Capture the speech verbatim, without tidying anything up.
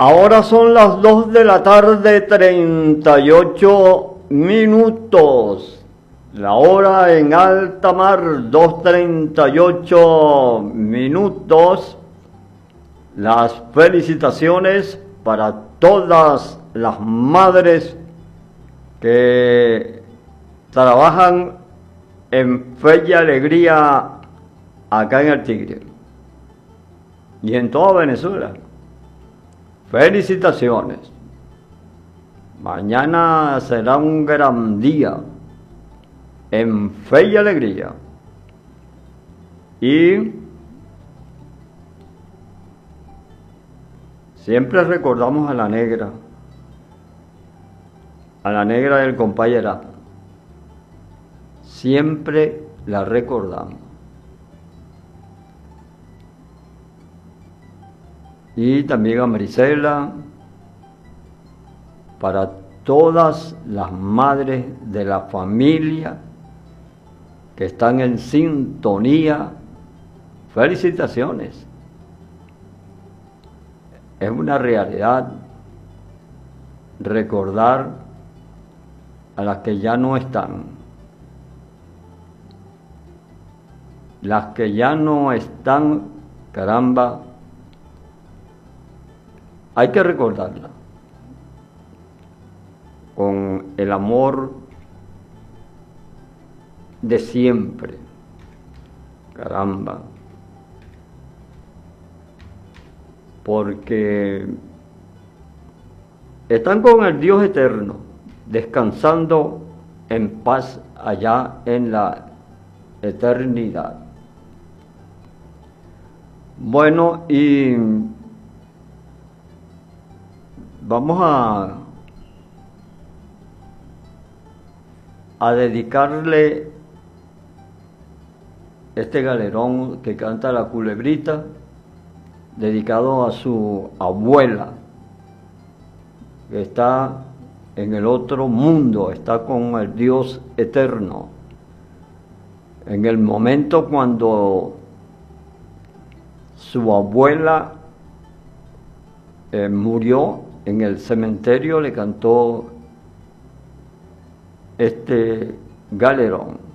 Ahora son las dos de la tarde, treinta y ocho minutos. La hora en alta mar, dos treinta y ocho minutos. Las felicitaciones para todas las madres que trabajan en Fe y Alegría acá en el Tigre y en toda Venezuela. Felicitaciones. Mañana será un gran día en Fe y Alegría. Y siempre recordamos a la negra, a la negra del compañera. Siempre la recordamos. Y también a Marisela, para todas las madres de la familia que están en sintonía, felicitaciones. Es una realidad recordar a las que ya no están, las que ya no están, caramba, hay que recordarla con el amor de siempre, caramba, porque están con el Dios eterno, descansando en paz allá en la eternidad. Bueno, y vamos a, a dedicarle este galerón que canta la culebrita, dedicado a su abuela, que está en el otro mundo, está con el Dios eterno. En el momento cuando su abuela eh, murió, en el cementerio le cantó este galerón.